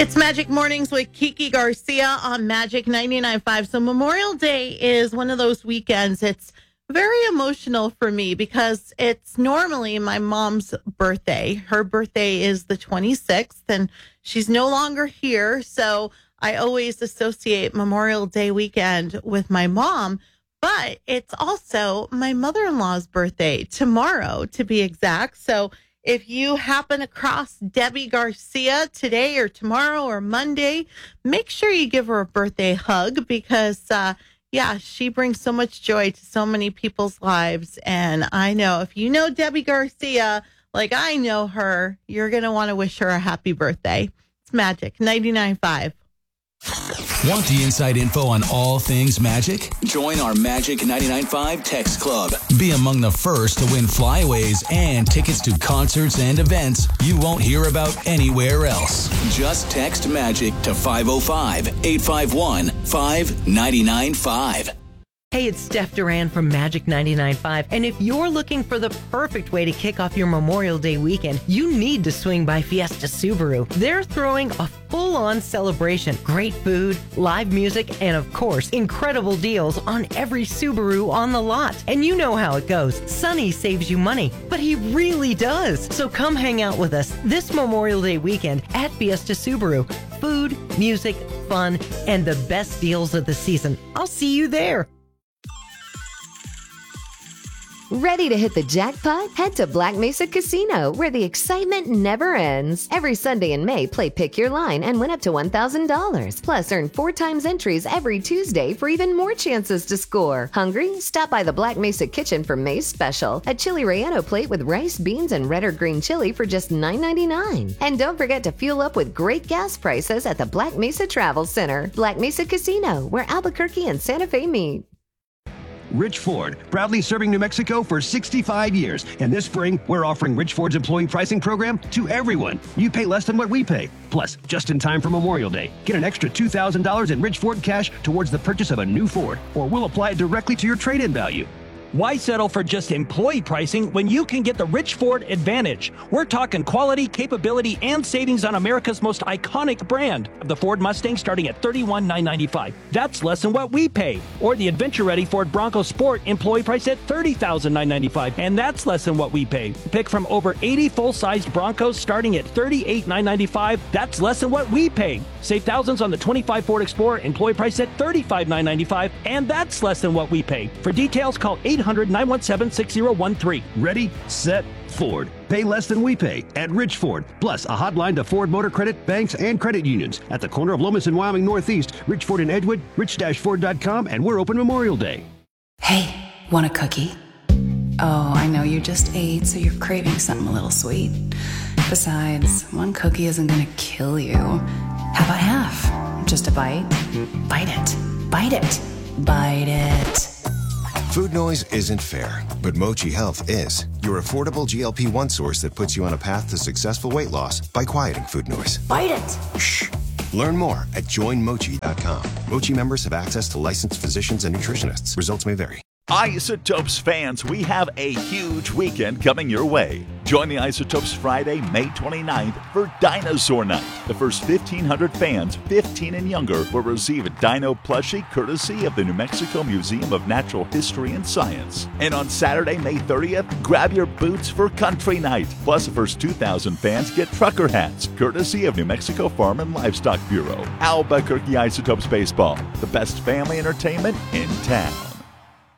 It's Magic Mornings with Kiki Garcia on Magic 99.5. So Memorial Day is one of those weekends. It's very emotional for me because it's normally my mom's birthday. Her birthday is the 26th and she's no longer here. So I always associate Memorial Day weekend with my mom. But it's also my mother-in-law's birthday tomorrow, to be exact. So if you happen across Debbie Garcia today or tomorrow or Monday, make sure you give her a birthday hug because, she brings so much joy to so many people's lives. And I know if you know Debbie Garcia, like I know her, you're going to want to wish her a happy birthday. It's Magic 99.5. Want the inside info on all things Magic? Join our Magic 99.5 text club. Be among the first to win flyaways and tickets to concerts and events you won't hear about anywhere else. Just text Magic to 505-851-5995. Hey, it's Steph Duran from Magic 99.5, and if you're looking for the perfect way to kick off your Memorial Day weekend, you need to swing by Fiesta Subaru. They're throwing a full-on celebration, great food, live music, and of course, incredible deals on every Subaru on the lot. And you know how it goes. Sonny saves you money, but he really does. So come hang out with us this Memorial Day weekend at Fiesta Subaru. Food, music, fun, and the best deals of the season. I'll see you there. Ready to hit the jackpot? Head to Black Mesa Casino, where the excitement never ends. Every Sunday in May, play Pick Your Line and win up to $1,000. Plus, earn 4 times entries every Tuesday for even more chances to score. Hungry? Stop by the Black Mesa Kitchen for May's special. A chili relleno plate with rice, beans, and red or green chili for just $9.99. And don't forget to fuel up with great gas prices at the Black Mesa Travel Center. Black Mesa Casino, where Albuquerque and Santa Fe meet. Rich Ford, proudly serving New Mexico for 65 years. And this spring, we're offering Rich Ford's employee pricing program to everyone. You pay less than what we pay. Plus, just in time for Memorial Day, get an extra $2,000 in Rich Ford cash towards the purchase of a new Ford, or we'll apply it directly to your trade-in value. Why settle for just employee pricing when you can get the Rich Ford Advantage? We're talking quality, capability, and savings on America's most iconic brand of the Ford Mustang starting at $31,995. That's less than what we pay. Or the adventure-ready Ford Bronco Sport employee price at $30,995, and that's less than what we pay. Pick from over 80 full-sized Broncos starting at $38,995. That's less than what we pay. Save thousands on the 25 Ford Explorer employee price at $35,995, and that's less than what we pay. For details, call 800-917-6013. Ready, set, Ford. Pay less than we pay at Rich Ford. Plus, a hotline to Ford Motor Credit, banks, and credit unions. At the corner of Lomas and Wyoming Northeast, Rich Ford in Edgewood, rich-ford.com, and we're open Memorial Day. Hey, want a cookie? Oh, I know you just ate, so you're craving something a little sweet. Besides, one cookie isn't gonna kill you. How about half? Just a bite? Bite it. Bite it. Bite it. Food noise isn't fair, but Mochi Health is. Your affordable GLP-1 source that puts you on a path to successful weight loss by quieting food noise. Bite it! Shh! Learn more at joinmochi.com. Mochi members have access to licensed physicians and nutritionists. Results may vary. Isotopes fans, we have a huge weekend coming your way. Join the Isotopes Friday, May 29th for Dinosaur Night. The first 1,500 fans, 15 and younger, will receive a dino plushie courtesy of the New Mexico Museum of Natural History and Science. And on Saturday, May 30th, grab your boots for Country Night. Plus, the first 2,000 fans get trucker hats, courtesy of New Mexico Farm and Livestock Bureau. Albuquerque Isotopes Baseball, the best family entertainment in town.